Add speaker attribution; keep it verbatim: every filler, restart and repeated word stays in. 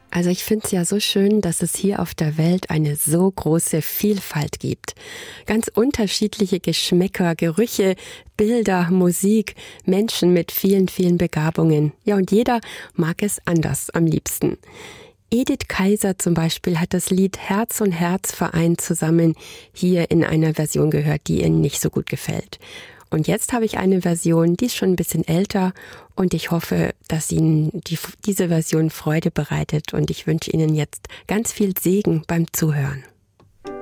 Speaker 1: Also ich finde es ja so schön, dass es hier auf der Welt eine so große Vielfalt gibt. Ganz unterschiedliche Geschmäcker, Gerüche, Bilder, Musik, Menschen mit vielen, vielen Begabungen. Ja, und jeder mag es anders am liebsten. Edith Kaiser zum Beispiel hat das Lied Herz und Herz vereint zusammen hier in einer Version gehört, die ihr nicht so gut gefällt. Und jetzt habe ich eine Version, die ist schon ein bisschen älter und ich hoffe, dass Ihnen die, diese Version Freude bereitet und ich wünsche Ihnen jetzt ganz viel Segen beim Zuhören.